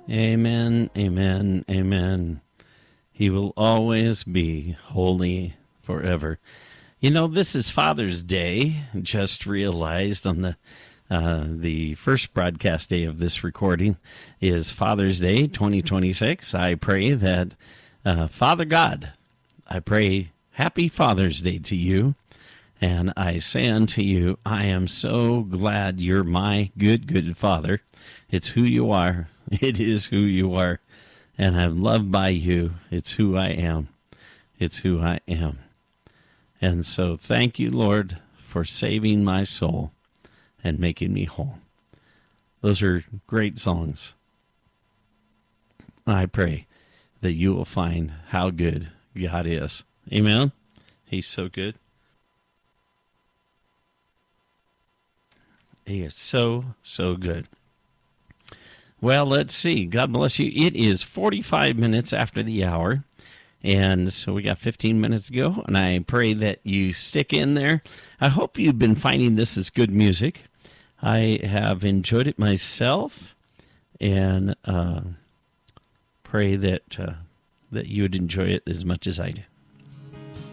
Amen, amen, amen. He will always be holy forever. You know, this is Father's Day. Just realized on the first broadcast day of this recording is Father's Day 2026. I pray that Father God, I pray happy Father's Day to you. And I say unto you, I am so glad you're my good Father. It's who you are. It is who you are. And I'm loved by you. It's who I am. It's who I am. And so thank you, Lord, for saving my soul and making me whole. Those are great songs. I pray that you will find how good God is. Amen? He's so good. He is so good. Well, let's see. God bless you. It is 45 minutes after the hour, and so we got 15 minutes to go, and I pray that you stick in there. I hope you've been finding this as good music. I have enjoyed it myself, and pray that you would enjoy it as much as I do.